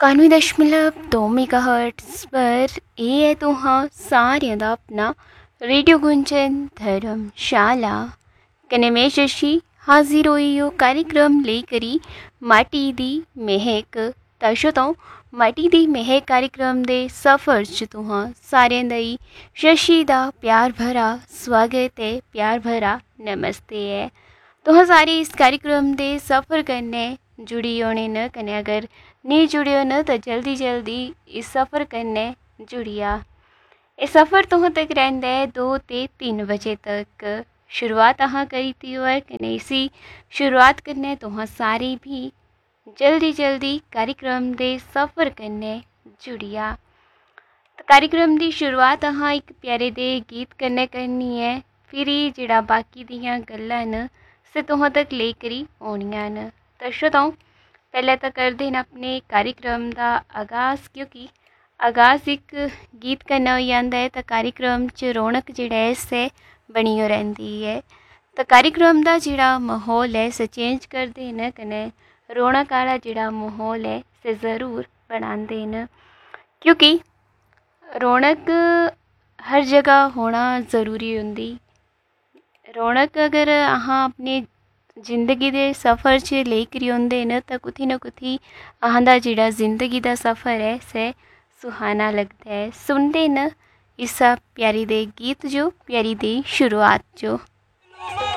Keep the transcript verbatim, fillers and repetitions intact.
इक्यानवे दशमलव दो मेगाहर्ट्ज़ पर ये है तुहां सारियां दा अपना रेडियो गुंजन धर्मशाला कन्नै में शशि हाजिर होई हो कार्यक्रम लेकरी माटी दी महक। तां श्रोताओ, माटी दी महक कार्यक्रम दे सफ़र च तुहां सारियां दा ही शशि दा प्यार भरा स्वागत है, प्यार भरा नमस्ते है। तुहां सारे इस कार्यक्रम दे सफ़र कन्नै जुड़ी होने न, कन्नै अगर नहीं जुड़े हो न तो जल्दी जल्दी इस सफ़र कन्नै जुड़ी आ। ये सफ़र तुहां तक रहिंदा है दो ते तीन बजे तक। शुरुआत अहां करी थी और कन्नै इसी शुरुआत कन्नै तुहां सारे भी जल्दी जल्दी कार्यक्रम दे सफ़र कन्नै जुड़ी आ। तो कार्यक्रम दी शुरुआत अहां एक प्यारे दे गीत कन्नै करनी है, फिर जेड़ा बाकी दियां गल्लां न से तुहां तक लेकरी आउणियां न। तो श्रोताओ, पहले तो करदे न अपने कार्यक्रम का आगाज़, क्योंकि आगाज़ एक गीत करना हो जाता है तो कार्यक्रम च रौनक जिहड़ा है से बनी हो रहिंदी है। तो कार्यक्रम का जिहड़ा माहौल है से चेंज करदे न, कन्नै रौनक वाला जिहड़ा माहौल है से ज़रूर बनांदे न, क्योंकि रौनक हर जगह होना ज़रूरी होंदी। रौनक अगर अहां अपने जिंदगी दे सफ़र च लेकर आउंदे न तो कुथी ना कुथी अहां दा जिहड़ा जिंदगी दा सफ़र है से सुहाना लगता है। सुनते न इस प्यारी दे गीत जो प्यारी दी शुरुआत जो।